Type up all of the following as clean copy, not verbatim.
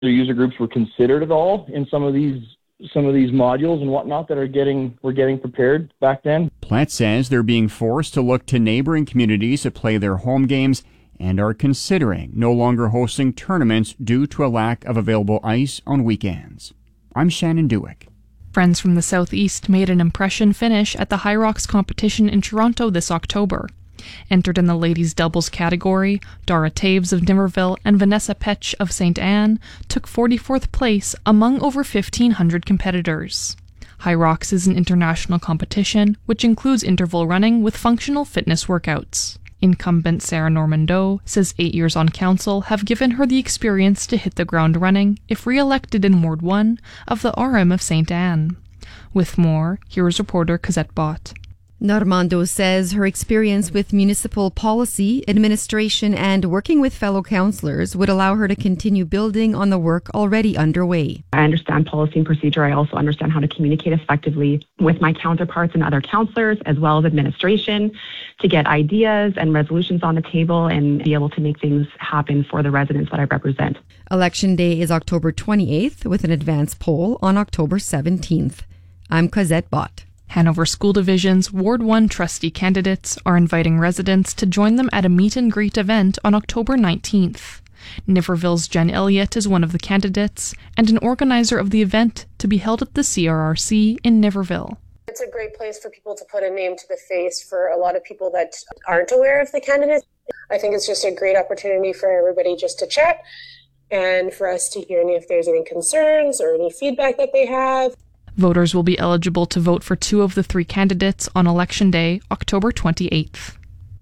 user groups were considered at all in some of these modules and whatnot that were getting prepared back then. Platt says they're being forced to look to neighboring communities to play their home games and are considering no longer hosting tournaments due to a lack of available ice on weekends. I'm Shannon Dewick. Friends from the Southeast made an impression finish at the High Rocks competition in Toronto this October. Entered in the ladies' doubles category, Dara Taves of Niverville and Vanessa Petch of St. Anne took 44th place among over 1,500 competitors. High Rocks is an international competition which includes interval running with functional fitness workouts. Incumbent Sarah Normando says 8 years on council have given her the experience to hit the ground running if re-elected in Ward 1 of the RM of St. Anne. With more, here is reporter Cosette Bott. Normando says her experience with municipal policy, administration, and working with fellow councillors would allow her to continue building on the work already underway. I understand policy and procedure. I also understand how to communicate effectively with my counterparts and other councillors, as well as administration, to get ideas and resolutions on the table and be able to make things happen for the residents that I represent. Election Day is October 28th with an advance poll on October 17th. I'm Cosette Bott. Hanover School Division's Ward 1 trustee candidates are inviting residents to join them at a meet and greet event on October 19th. Niverville's Jen Elliott is one of the candidates and an organizer of the event to be held at the CRRC in Niverville. It's a great place for people to put a name to the face for a lot of people that aren't aware of the candidates. I think it's just a great opportunity for everybody just to chat and for us to hear if there's any concerns or any feedback that they have. Voters will be eligible to vote for 2 of the 3 candidates on Election Day, October 28th.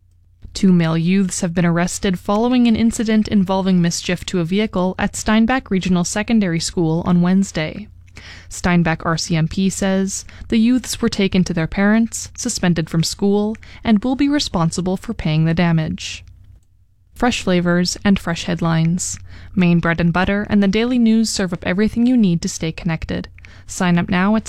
2 male youths have been arrested following an incident involving mischief to a vehicle at Steinbach Regional Secondary School on Wednesday. Steinbach RCMP says the youths were taken to their parents, suspended from school, and will be responsible for paying the damage. Fresh flavors and fresh headlines. Maine Bread and Butter and the Daily News serve up everything you need to stay connected. Sign up now at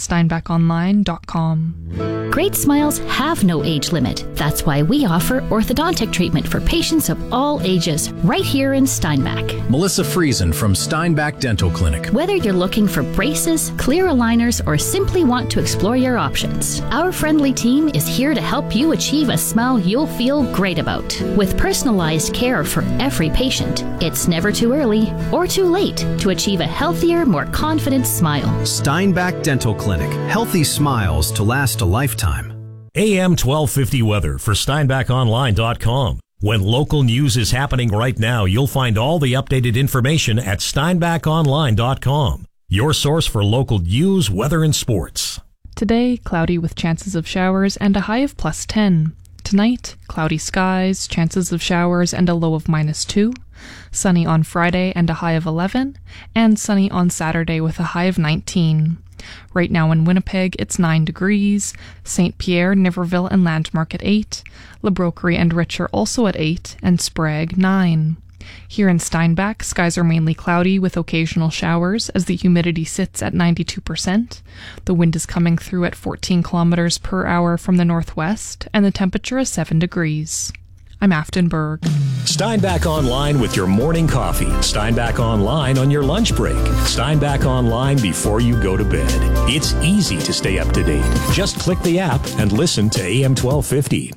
steinbachonline.com. Great smiles have no age limit. That's why we offer orthodontic treatment for patients of all ages right here in Steinbach. Melissa Friesen from Steinbach Dental Clinic. Whether you're looking for braces, clear aligners, or simply want to explore your options, our friendly team is here to help you achieve a smile you'll feel great about. With personalized care for every patient, it's never too early or too late to achieve a healthier, more confident smile. Steinbach Dental Clinic. Healthy smiles to last a lifetime. AM 1250 weather for SteinbachOnline.com. When local news is happening right now, you'll find all the updated information at SteinbachOnline.com. Your source for local news, weather, and sports. Today, cloudy with chances of showers and a high of +10. Tonight, cloudy skies, chances of showers and a low of -2. Sunny on Friday and a high of 11, and sunny on Saturday with a high of 19. Right now in Winnipeg, it's 9 degrees, St. Pierre, Niverville, and Landmark at 8, La Broquerie and Rich are also at 8, and Sprague 9. Here in Steinbach, skies are mainly cloudy with occasional showers as the humidity sits at 92%. The wind is coming through at 14 kilometers per hour from the northwest, and the temperature is 7 degrees. I'm Afton Berg. Steinbach Online with your morning coffee. Steinbach Online on your lunch break. Steinbach Online before you go to bed. It's easy to stay up to date. Just click the app and listen to AM 1250.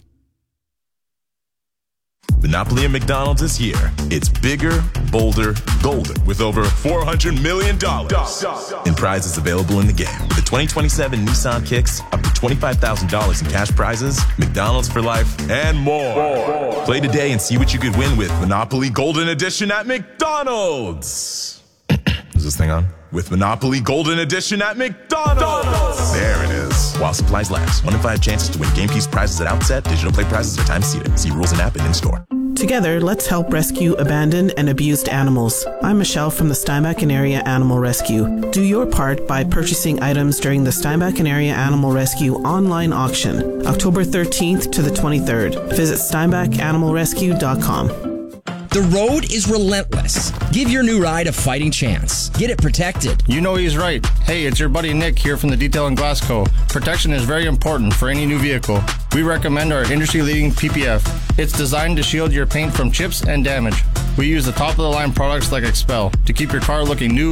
Monopoly at McDonald's is here. It's bigger, bolder, golden, with over $400 million in prizes available in the game. With the 2027 Nissan Kicks, up to $25,000 in cash prizes, McDonald's for life, and more. Play today and see what you could win with Monopoly Golden Edition at McDonald's. Is this thing on? With Monopoly Golden Edition at McDonald's. There it is. While supplies last. 1 in 5 chances to win game piece prizes at outset. Digital play prizes are time seated. See rules and app and in-store. Together, let's help rescue abandoned and abused animals. I'm Michelle from the Steinbach and Area Animal Rescue. Do your part by purchasing items during the Steinbach and Area Animal Rescue online auction, October 13th to the 23rd. Visit steinbachanimalrescue.com. The road is relentless. Give your new ride a fighting chance. Get it protected. You know he's right. Hey, it's your buddy Nick here from the Detail in Glasgow. Protection is very important for any new vehicle. We recommend our industry-leading PPF. It's designed to shield your paint from chips and damage. We use the top of the line products like Expel to keep your car looking new